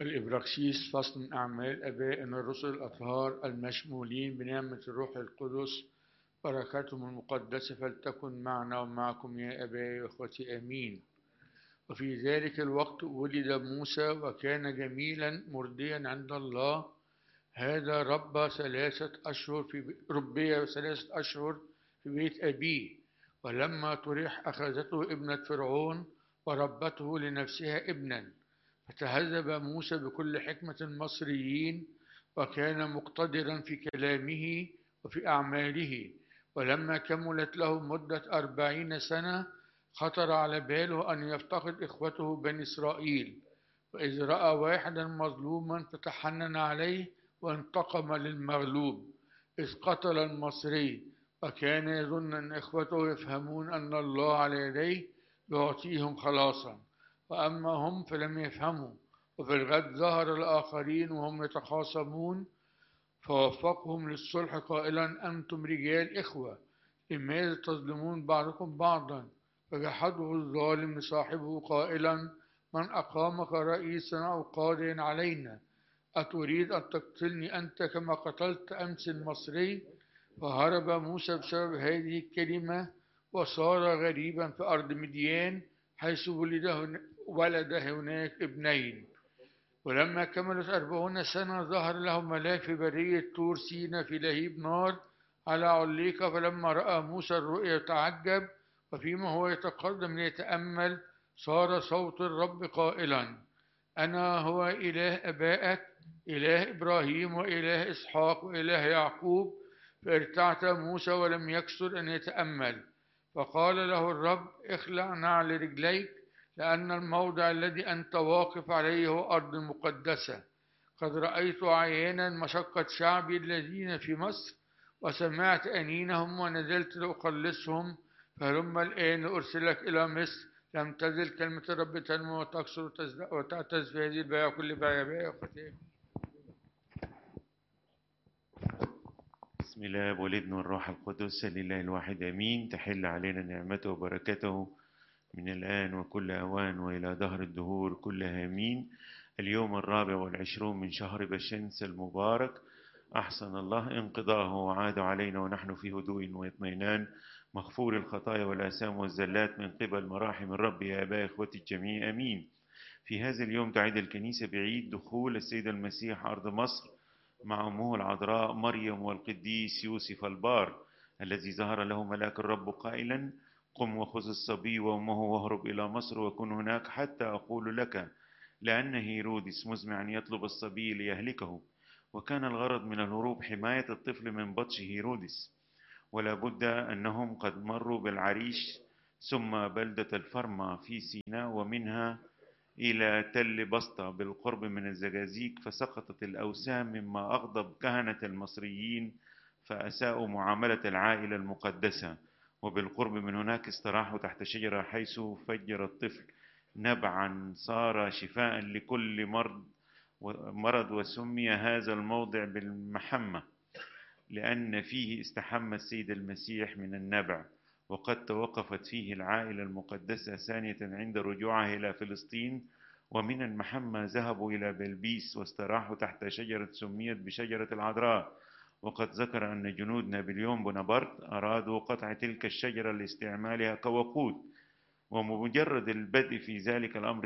الإبراكسيس فصل من أعمال آبائنا الرسل الأطهار المشمولين بنعمة الروح القدس، بركاتهم المقدسة فلتكن معنا ومعكم يا آبائي وإخوتي آمين. وفي ذلك الوقت ولد موسى وكان جميلا مرضيا عند الله. هذا ربي 3 أشهر في بيت أبيه. ولما طرح أخذته ابنة فرعون وربته لنفسها ابنا. فتهذب موسى بكل حكمة المصريين، وكان مقتدرا في كلامه وفي أعماله. ولما كملت له مدة 40 سنة خطر على باله أن يفتقد إخوته بني إسرائيل. فإذ رأى واحدا مظلوما فتحنن عليه وانتقم للمغلوب، إذ قتل المصري، وكان يظن أن إخوته يفهمون أن الله على يديه يعطيهم خلاصا، وأما هم فلم يفهموا. وفي الغد ظهر الآخرين وهم يتخاصمون، فوفقهم للصلح قائلا: أنتم رجال إخوة، لماذا تظلمون بعضكم بعضا؟ فجحده الظالم لصاحبه قائلا: من أقامك رئيسا أو قاضيا علينا؟ أتريد أن تقتلني أنت كما قتلت أمس المصري؟ فهرب موسى بسبب هذه الكلمة، وصار غريبا في أرض مديان، حيث ولد هناك ابنين. ولما كملت 40 سنة ظهر له ملاك في برية طور سينا في لهيب نار على عليقة. فلما رأى موسى الرؤيا تعجب، وفيما هو يتقدم ليتأمل صار صوت الرب قائلا: أنا هو إله آبائك، إله إبراهيم وإله إسحاق وإله يعقوب. فارتعت موسى ولم يكسر أن يتأمل. فقال له الرب: اخلع نعل رجليك، لأن الموضع الذي أنت واقف عليه هو أرض مقدسة. قد رأيت عيانا مشقة شعبي الذين في مصر، وسمعت أنينهم ونزلت لأخلصهم. فهلم الآن لأرسلك إلى مصر. لم تزل كلمة الرب تنمو وتكثر وتعتز في هذه البيعة كل بيع وختام. بسم الله والابن والروح القدس لله الواحد امين. تحل علينا نعمته وبركته من الآن وكل أوان وإلى دهر الدهور كلها آمين. اليوم 24 من شهر بشمس المبارك، أحسن الله انقضاءه وعاد علينا ونحن في هدوء واطمئنان، مغفور الخطايا والآثام والزلات من قبل مراحم الرب يا آباء إخوتي الجميع آمين. في هذا اليوم تعيد الكنيسة بعيد دخول السيد المسيح أرض مصر مع أمه العذراء مريم والقديس يوسف البار، الذي ظهر له ملاك الرب قائلا: قم وخذ الصبي وأمه واهرب إلى مصر وكن هناك حتى أقول لك، لأن هيرودس مزمع يطلب الصبي ليهلكه. وكان الغرض من الهروب حماية الطفل من بطش هيرودس. ولا بد أنهم قد مروا بالعريش ثم بلدة الفرما في سيناء، ومنها إلى تل بسطة بالقرب من الزجاجيج، فسقطت الأوسام مما أغضب كهنة المصريين، فأساءوا معاملة العائلة المقدسة. وبالقرب من هناك استراحوا تحت شجرة، حيث فجر الطفل نبعا صار شفاء لكل مرض، وسمي هذا الموضع بالمحمة، لأن فيه استحم السيد المسيح من النبع. وقد توقفت فيه العائلة المقدسة ثانية عند رجوعها إلى فلسطين. ومن المحمة ذهبوا إلى بلبيس واستراحوا تحت شجرة سميت بشجرة العذراء. وقد ذكر أن جنود نابليون بونابرت أرادوا قطع تلك الشجرة لاستعمالها كوقود. ومجرد البدء في ذلك الأمر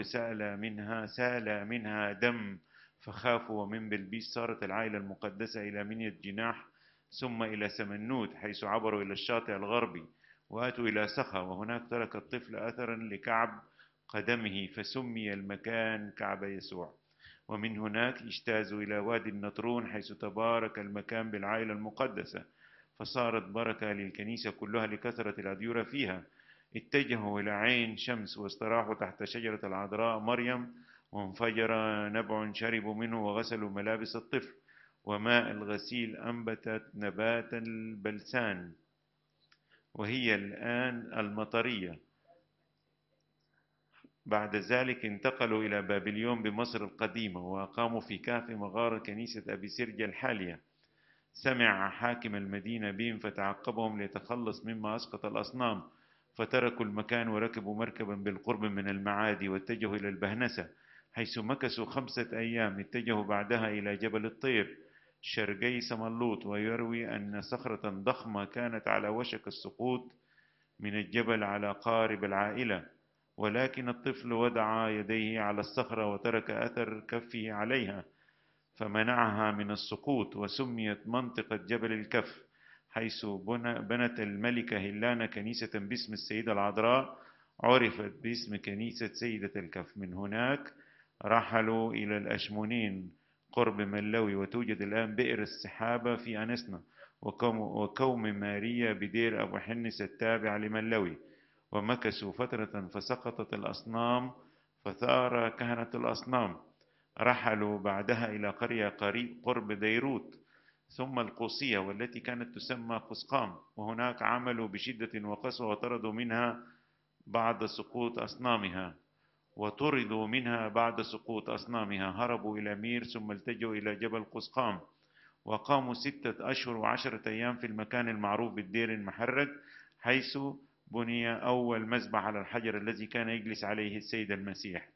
سال منها دم، فخافوا. ومن بلبيس صارت العائلة المقدسة إلى منية جناح، ثم إلى سمنوت، حيث عبروا إلى الشاطئ الغربي وأتوا إلى سخا، وهناك ترك الطفل أثرا لكعب قدمه، فسمي المكان كعب يسوع. ومن هناك اجتازوا إلى وادي النطرون، حيث تبارك المكان بالعائلة المقدسة، فصارت بركة للكنيسة كلها لكثرة الأديرة فيها. اتجهوا إلى عين شمس واستراحوا تحت شجرة العذراء مريم، وانفجر نبع شربوا منه وغسلوا ملابس الطفل. وماء الغسيل أنبتت نبات البلسان، وهي الآن المطرية. بعد ذلك انتقلوا إلى بابليون بمصر القديمة، وأقاموا في كهف مغارة كنيسة أبي سرجة الحالية. سمع حاكم المدينة بهم فتعقبهم ليتخلص مما أسقط الأصنام، فتركوا المكان وركبوا مركبا بالقرب من المعادي واتجهوا إلى البهنسة، حيث مكثوا 5 أيام. اتجهوا بعدها إلى جبل الطير شرقي سملوط، ويروي أن صخرة ضخمة كانت على وشك السقوط من الجبل على قارب العائلة، ولكن الطفل وضع يديه على الصخرة وترك أثر كفه عليها فمنعها من السقوط، وسميت منطقة جبل الكف، حيث بنت الملكة هيلانا كنيسة باسم السيدة العذراء عرفت باسم كنيسة سيدة الكف. من هناك رحلوا إلى الأشمونين قرب ملوي، وتوجد الآن بئر السحابة في أنسنا، وكوم ماريا بدير أبو حنس التابع لملوي. ومكثوا فترة فسقطت الأصنام فثار كهنة الأصنام. رحلوا بعدها إلى قرية قرب ديروت ثم القوصية والتي كانت تسمى قسقام، وهناك عملوا بشدة وقسوة وطردوا منها بعد سقوط أصنامها هربوا إلى مير ثم التجوا إلى جبل قسقام، وقاموا 6 أشهر و10 أيام في المكان المعروف بالدير المحرج، حيث بني أول مذبح على الحجر الذي كان يجلس عليه السيد المسيح.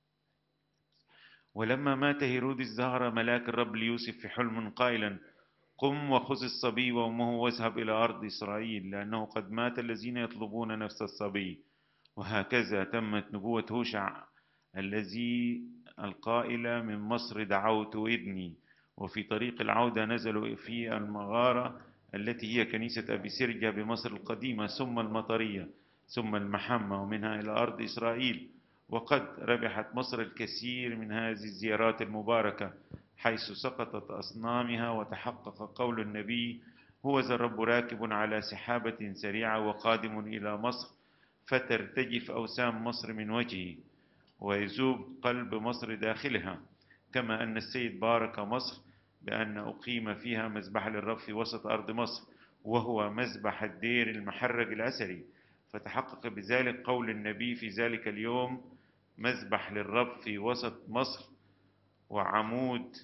ولما مات هيرودس ظهر ملاك الرب ليوسف في حلم قائلا: قم وخذ الصبي وأمه واذهب إلى أرض إسرائيل، لأنه قد مات الذين يطلبون نفس الصبي. وهكذا تمت نبوة هوشع الذي القائلة: من مصر دعوت ابني. وفي طريق العودة نزلوا في المغارة التي هي كنيسة أبي سرجة بمصر القديمة، ثم المطرية، ثم المحمة، ومنها إلى أرض إسرائيل. وقد ربحت مصر الكثير من هذه الزيارات المباركة، حيث سقطت أصنامها وتحقق قول النبي: هو ذا الرب راكب على سحابة سريعة وقادم إلى مصر، فترتجف أوسام مصر من وجهه ويذوب قلب مصر داخلها. كما أن السيد بارك مصر بأن أقيم فيها مذبح للرب في وسط أرض مصر، وهو مذبح الدير المحرج الأثري، فتحقق بذلك قول النبي: في ذلك اليوم مذبح للرب في وسط مصر، وعمود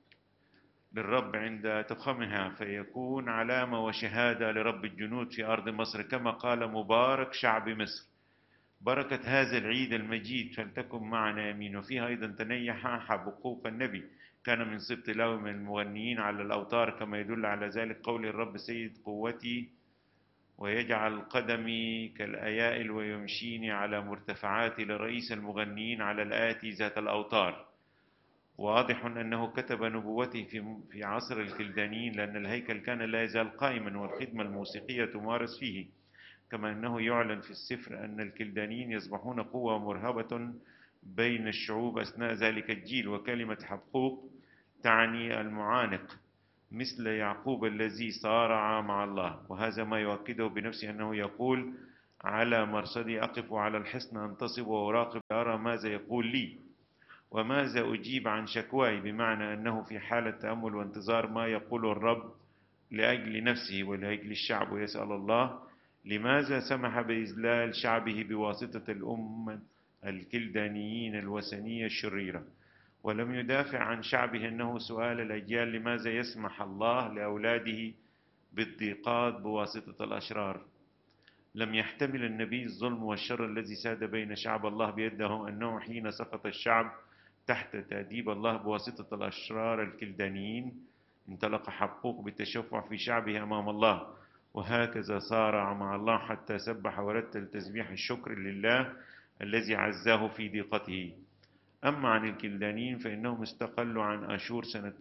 للرب عند تخمها، فيكون علامة وشهادة لرب الجنود في أرض مصر، كما قال: مبارك شعب مصر. بركة هذا العيد المجيد فلتكن معنا آمين. وفيها أيضا تنيح حبقوق النبي، كان من سبط لاوي من المغنيين على الأوتار، كما يدل على ذلك قول الرب: سيد قوتي ويجعل قدمي كالأيائل ويمشيني على مرتفعاتي، لرئيس المغنيين على الآتي ذات الأوتار. واضح أنه كتب نبوته في عصر الكلدانيين، لأن الهيكل كان لا يزال قائما والخدمة الموسيقية تمارس فيه. كما أنه يعلن في السفر أن الكلدانيين يصبحون قوة مرهبة بين الشعوب أثناء ذلك الجيل. وكلمة حبقوق تعني المعانق، مثل يعقوب الذي صارع مع الله. وهذا ما يؤكده بنفسه أنه يقول: على مرصدي أقف على الحصن أنتصب وأراقب أرى ماذا يقول لي وماذا أجيب عن شكواي، بمعنى أنه في حالة تأمل وانتظار ما يقول الرب لأجل نفسه ولأجل الشعب، ويسأل الله لماذا سمح بإذلال شعبه بواسطة الأمة الكلدانيين الوثنية الشريرة، ولم يدافع عن شعبه. أنه سؤال الأجيال: لماذا يسمح الله لأولاده بالضيقات بواسطة الأشرار؟ لم يحتمل النبي الظلم والشر الذي ساد بين شعب الله بيده، أنه حين سقط الشعب تحت تأديب الله بواسطة الأشرار الكلدانيين، انطلق حبقوق بالتشفع في شعبه أمام الله، وهكذا صارع مع الله حتى سبح ورتل تسبيح الشكر لله الذي عزاه في ضيقته. أما عن الكلدانيين فإنهم استقلوا عن أشور سنة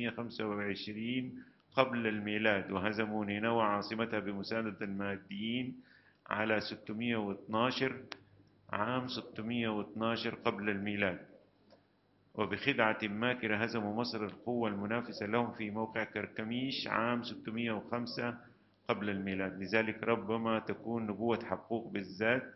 625 قبل الميلاد، وهزموا نينوى عاصمتها بمساعدة الماديين على 612 عام 612 قبل الميلاد. وبخدعة ماكرة هزموا مصر القوة المنافسة لهم في موقع كركميش عام 605 قبل الميلاد. لذلك ربما تكون نبوة حبقوق بالذات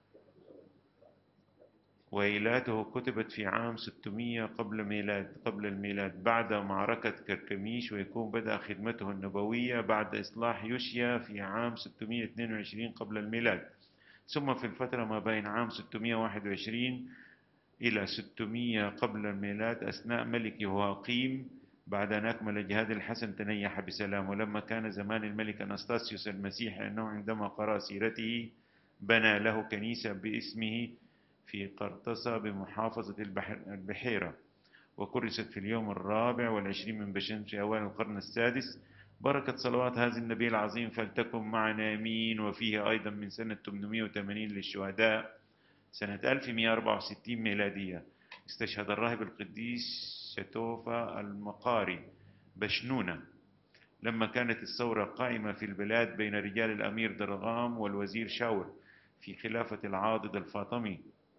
وإيلاته كتبت في عام 600 قبل الميلاد بعد معركة كركميش، ويكون بدأ خدمته النبوية بعد إصلاح يوشيا في عام 622 قبل الميلاد. ثم في الفترة ما بين عام 621 إلى 600 قبل الميلاد أثناء ملك يهوقيم، بعد أن أكمل جهاد الحسن تنيح بسلام. ولما كان زمان الملك أنستاسيوس المسيحي، أنه عندما قرأ سيرته بنى له كنيسة باسمه في قرطسة بمحافظة البحيرة، وكرست في اليوم 24 من بشمس أوان القرن السادس. بركة صلوات هذا النبي العظيم فلتكن معنا آمين. وفيه أيضا من سنة 880 للشهداء سنة 1164 ميلادية استشهد الراهب القديس شتوفا المقاري بشنونة لما كانت الثورة قائمة في البلاد بين رجال الأمير درغام والوزير شاور في خلافة العاضد الفاطمي.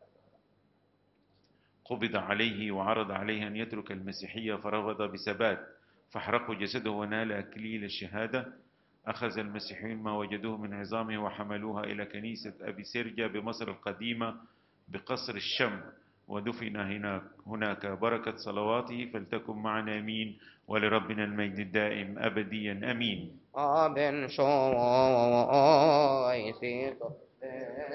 قبض عليه وعرض عليه أن يترك المسيحية فرفض بثبات، فاحرقوا جسده ونال أكليل الشهادة. أخذ المسيحيون ما وجدوه من عظامه وحملوها إلى كنيسة أبي سرجة بمصر القديمة بقصر الشمع، ودفن هناك. بركة صلواته فلتكن معنا آمين. ولربنا المجد الدائم أبديا آمين. Aben shoy